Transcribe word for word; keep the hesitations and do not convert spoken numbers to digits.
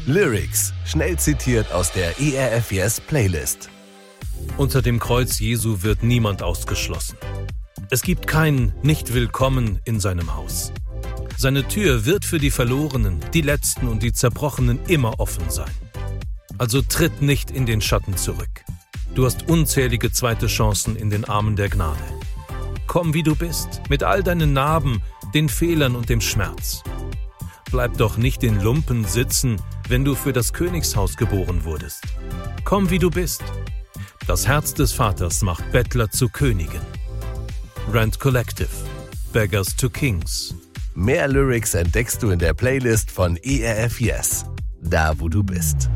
Lyrics, schnell zitiert aus der E R F Yes Playlist. Unter dem Kreuz Jesu wird niemand ausgeschlossen. Es gibt keinen Nicht-Willkommen in seinem Haus. Seine Tür wird für die Verlorenen, die Letzten und die Zerbrochenen immer offen sein. Also tritt nicht in den Schatten zurück. Du hast unzählige zweite Chancen in den Armen der Gnade. Komm, wie du bist, mit all deinen Narben, den Fehlern und dem Schmerz. Bleib doch nicht in Lumpen sitzen, wenn du für das Königshaus geboren wurdest. Komm, wie du bist. Das Herz des Vaters macht Bettler zu Königen. Rent Collective. Beggars to Kings. Mehr Lyrics entdeckst du in der Playlist von E R F Yes. Da, wo du bist.